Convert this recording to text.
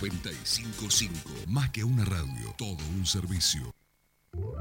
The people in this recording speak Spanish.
955, más que una radio, todo un servicio.